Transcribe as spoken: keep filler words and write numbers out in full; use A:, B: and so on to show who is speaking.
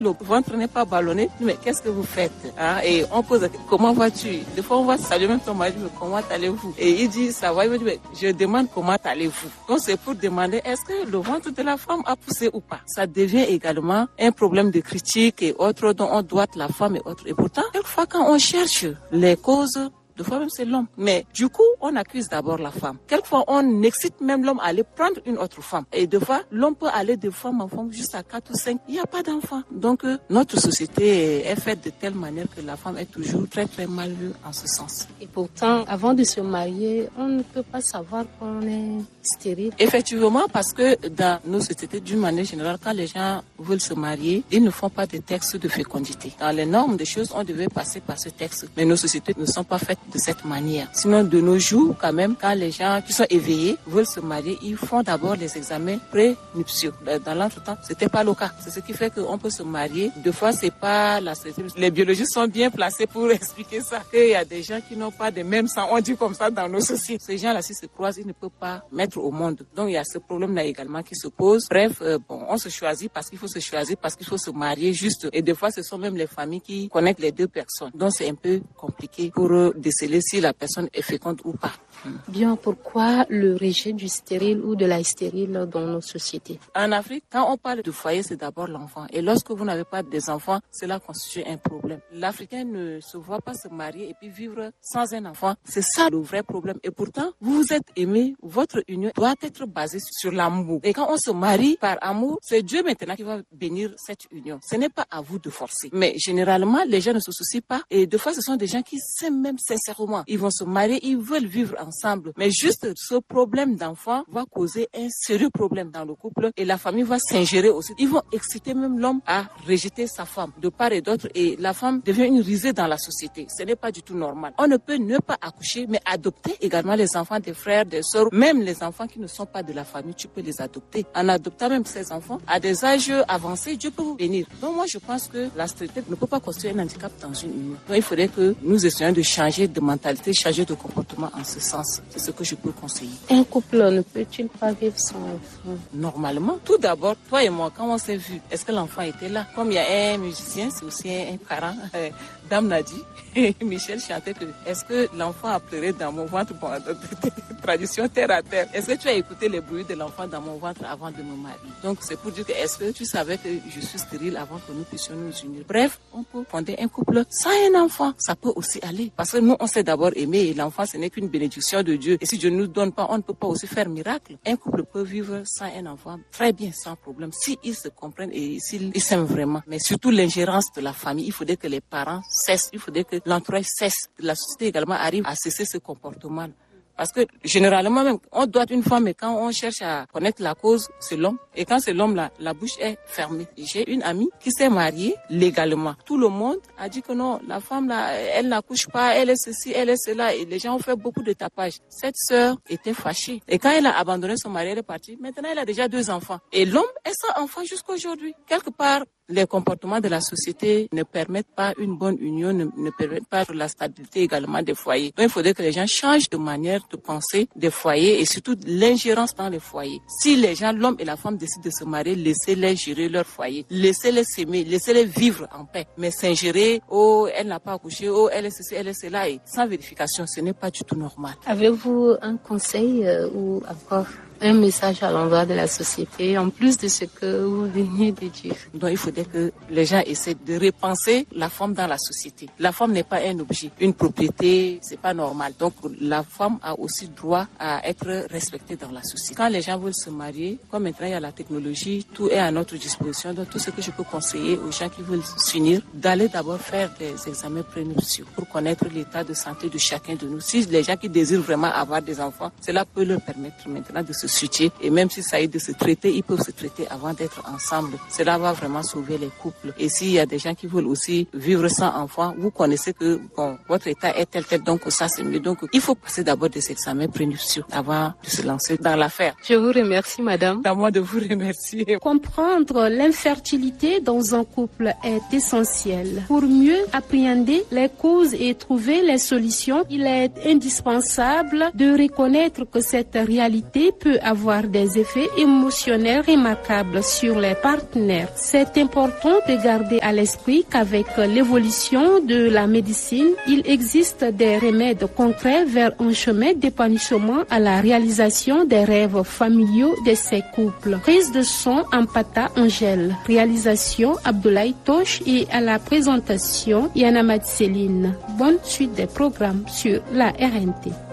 A: Le ventre n'est pas ballonné, mais qu'est-ce que vous faites, hein? Et on pose, comment vas-tu? Des fois, on va saluer même ton mari, mais comment allez-vous? Et il dit, ça va, il me dit, mais je demande comment allez-vous? Donc, c'est pour demander, est-ce que le ventre de la femme a poussé ou pas? Ça devient également un problème de critique et autres dont on doit la femme et autres. Et pourtant, quelquefois, quand on cherche les causes, des fois même c'est l'homme. Mais du coup, on accuse d'abord la femme. Quelquefois, on excite même l'homme à aller prendre une autre femme. Et des fois, l'homme peut aller de femme en femme jusqu'à quatre ou cinq. Il n'y a pas d'enfant. Donc, euh, notre société est faite de telle manière que la femme est toujours très très mal vue en ce sens.
B: Et pourtant, avant de se marier, on ne peut pas savoir qu'on est stérile.
A: Effectivement, parce que dans nos sociétés, d'une manière générale, quand les gens veulent se marier, ils ne font pas de texte de fécondité. Dans les normes des choses, on devait passer par ce texte. Mais nos sociétés ne sont pas faites de cette manière. Sinon, de nos jours, quand même, quand les gens qui sont éveillés veulent se marier, ils font d'abord les examens prénuptiaux. Dans l'entretemps, c'était pas le cas. C'est ce qui fait qu'on peut se marier. Deux fois, c'est pas la société. Les biologistes sont bien placés pour expliquer ça. Qu'il y a des gens qui n'ont pas de même sang. On dit comme ça dans nos sociétés. Ces gens-là, s'ils se croisent, ils ne peuvent pas mettre au monde. Donc, il y a ce problème-là également qui se pose. Bref, euh, bon, on se choisit parce qu'il faut se choisir, parce qu'il faut se marier juste. Et des fois, ce sont même les familles qui connectent les deux personnes. Donc, c'est un peu compliqué pour eux déceler si la personne est féconde ou pas.
B: Bien, pourquoi le rejet du stérile ou de la stérile dans nos sociétés?
A: En Afrique, quand on parle du foyer, c'est d'abord l'enfant. Et lorsque vous n'avez pas des enfants, cela constitue un problème. L'Africain ne se voit pas se marier et puis vivre sans un enfant. C'est ça le vrai problème. Et pourtant, vous vous êtes aimés, votre union doit être basée sur l'amour. Et quand on se marie par amour, c'est Dieu maintenant qui va bénir cette union. Ce n'est pas à vous de forcer. Mais généralement, les gens ne se soucient pas. Et des fois, ce sont des gens qui s'aiment même sincèrement. Ils vont se marier, ils veulent vivre ensemble. Mais juste ce problème d'enfant va causer un sérieux problème dans le couple et la famille va s'ingérer aussi. Ils vont exciter même l'homme à rejeter sa femme de part et d'autre et la femme devient une risée dans la société. Ce n'est pas du tout normal. On ne peut ne pas accoucher, mais adopter également les enfants des frères, des sœurs, même les enfants qui ne sont pas de la famille, tu peux les adopter. En adoptant même ces enfants, à des âges avancés, Dieu peut vous bénir. Donc moi, je pense que la stérilité ne peut pas constituer un handicap dans une union. Donc il faudrait que nous essayons de changer de mentalité, changer de comportement en ce sens. C'est ce que je peux conseiller.
B: Un couple ne peut-il pas vivre sans enfant?
A: Normalement. Tout d'abord, toi et moi, quand on s'est vus, est-ce que l'enfant était là? Comme il y a un musicien, c'est aussi un parent, euh, Dame Nadi, Michel chantait que est-ce que l'enfant a pleuré dans mon ventre? Bon, tradition terre à terre. Est-ce que tu as écouté les bruits de l'enfant dans mon ventre avant de me marier? Donc c'est pour dire que est-ce que tu savais que je suis stérile avant que nous puissions nous unir? Bref, on peut fonder un couple sans un enfant. Ça peut aussi aller. Parce que nous, on s'est d'abord aimé et l'enfant, ce n'est qu'une bénédiction de Dieu. Et si Dieu ne nous donne pas, on ne peut pas aussi faire miracle. Un couple peut vivre sans un enfant très bien, sans problème, s'ils se comprennent et s'ils s'aiment vraiment. Mais surtout l'ingérence de la famille. Il faudrait que les parents cessent. Il faudrait que l'entourage cesse. La société également arrive à cesser ce comportement. Parce que généralement même, on doit une femme, mais quand on cherche à connaître la cause, c'est l'homme. Et quand c'est l'homme, là, la bouche est fermée. J'ai une amie qui s'est mariée légalement. Tout le monde a dit que non, la femme, là, elle n'accouche pas, elle est ceci, elle est cela. Et les gens ont fait beaucoup de tapage. Cette sœur était fâchée. Et quand elle a abandonné son mari, elle est partie. Maintenant, elle a déjà deux enfants. Et l'homme est sans enfant jusqu'à aujourd'hui. Quelque part, les comportements de la société ne permettent pas une bonne union, ne, ne permettent pas la stabilité également des foyers. Donc, il faudrait que les gens changent de manière de penser des foyers et surtout l'ingérence dans les foyers. Si les gens, l'homme et la femme décident de se marier, laissez-les gérer leur foyer. Laissez-les s'aimer, laissez-les vivre en paix. Mais s'ingérer, oh, elle n'a pas accouché, oh, elle est ceci, elle est cela, et sans vérification, ce n'est pas du tout normal.
B: Avez-vous un conseil euh, ou encore un message à l'endroit de la société, en plus de ce que vous venez de dire?
A: Donc, il faudrait que les gens essaient de repenser la femme dans la société. La femme n'est pas un objet, une propriété, c'est pas normal. Donc, la femme a aussi droit à être respectée dans la société. Quand les gens veulent se marier, comme maintenant il y a la technologie, tout est à notre disposition. Donc, tout ce que je peux conseiller aux gens qui veulent s'unir, d'aller d'abord faire des examens prénuptiaux pour connaître l'état de santé de chacun de nous. Si les gens qui désirent vraiment avoir des enfants, cela peut leur permettre maintenant de se soutien. Et même si ça aide de se traiter, ils peuvent se traiter avant d'être ensemble. Cela va vraiment sauver les couples. Et s'il y a des gens qui veulent aussi vivre sans enfant, vous connaissez que bon, votre état est tel tel, donc ça c'est mieux. Donc il faut passer d'abord des examens prénuptiaux avant de se lancer dans l'affaire.
B: Je vous remercie, madame.
A: C'est à moi de vous remercier.
B: Comprendre l'infertilité dans un couple est essentiel. Pour mieux appréhender les causes et trouver les solutions, il est indispensable de reconnaître que cette réalité peut avoir des effets émotionnels remarquables sur les partenaires. C'est important de garder à l'esprit qu'avec l'évolution de la médecine, il existe des remèdes concrets vers un chemin d'épanouissement à la réalisation des rêves familiaux de ces couples. Prise de son Ampata Angèle, réalisation Abdoulaye Toche et à la présentation Yana Céline. Bonne suite des programmes sur la R N T.